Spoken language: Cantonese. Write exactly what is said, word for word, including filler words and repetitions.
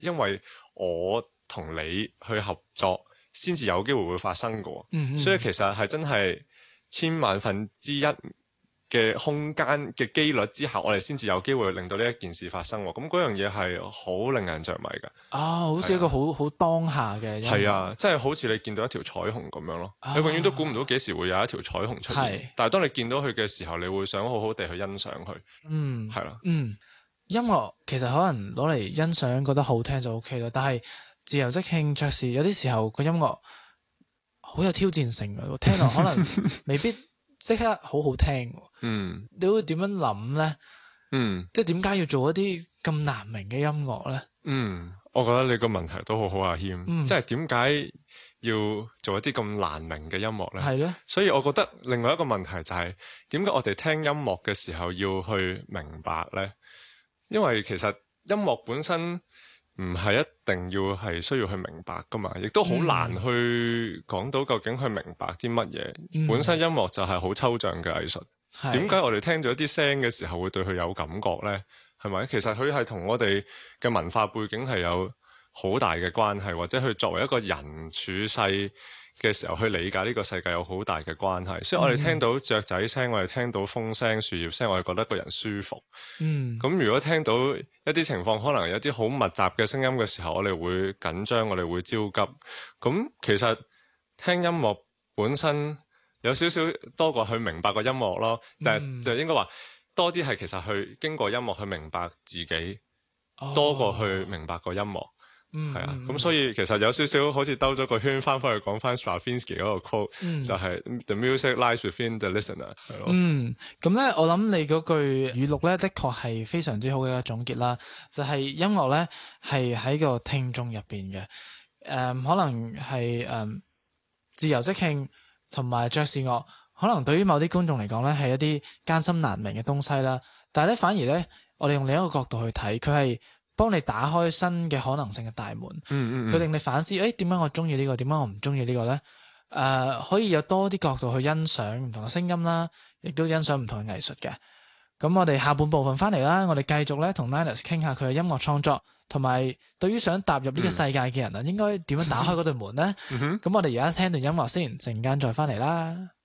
因為我同你去合作，先至有機會會發生嘅。嗯嗯，所以其實係真係千萬分之一嘅空間嘅機率之下，我哋先至有機會令到呢一件事發生。咁嗰樣嘢係好令人着迷嘅。 啊，好似一個好好、啊、當下嘅。 係啊，即係好似你見到一條彩虹咁樣咯。啊、你永遠都估唔到幾時會有一條彩虹出現。是但係當你見到佢嘅時候，你會想好好地去欣賞佢。嗯，係啦、啊。 嗯，音樂其實可能攞嚟欣賞，覺得好聽就 OK 咯。但係自由即興爵士有啲時候個音樂好有挑戰性嘅，聽落可能未必即刻好好聽。嗯，你會點樣諗咧？嗯，即係點解要做一啲咁難明嘅音樂咧？ 嗯，我覺得你個問題都好好，阿謙，嗯、即係點解要做一啲咁難明嘅音樂咧？係咧，所以我覺得另外一個問題就係點解我哋聽音樂嘅時候要去明白咧？因為其實音樂本身唔係一定要係需要去明白噶嘛，亦都好難去講到究竟去明白啲乜嘢。嗯、本身音樂就係好抽象嘅藝術。點解我哋聽咗一啲聲嘅時候會對佢有感覺呢？係咪？其實佢係同我哋嘅文化背景係有好大嘅關係，或者佢作為一個人處世嘅時候去理解呢個世界有好大嘅關係。所以我哋聽到雀仔聲，我哋聽到風聲、樹葉聲，我哋覺得個人舒服。嗯。咁如果聽到一啲情況，可能有啲好密集嘅聲音嘅時候，我哋會緊張，我哋會焦急。咁其實聽音樂本身有少少多過去明白個音樂咯，但係就應該話多啲係其實去經過音樂去明白自己，哦、多過去明白個音樂，係、嗯、啊，咁、嗯、所以其實有少少好似兜咗個圈翻返去講翻 Stravinsky 嗰個 quote，、嗯、就係 The music lies within the listener。 嗯，咁咧我諗你嗰句語錄咧，的確係非常之好嘅一個總結啦，就係、是、音樂咧係喺個聽眾入邊嘅，誒、嗯、可能係誒、嗯、自由即興。同埋爵士樂，可能對於某啲觀眾嚟講咧，係一啲艱辛難明嘅東西啦。但係咧，反而咧，我哋用另一個角度去睇，佢係幫你打開新嘅可能性嘅大門。嗯嗯，佢令你反思，誒點解我中意呢個？點解我唔中意呢個咧？誒、呃，可以有多啲角度去欣賞唔同嘅聲音啦，亦都欣賞唔同嘅藝術嘅。咁我哋下半部分翻嚟啦，我哋繼續咧同 Linus 傾下佢嘅音樂創作，同埋對於想踏入呢個世界嘅人啊，嗯、應該點樣打開嗰對門咧？咁、嗯、哼我哋而家聽段音樂先，陣間再翻嚟啦。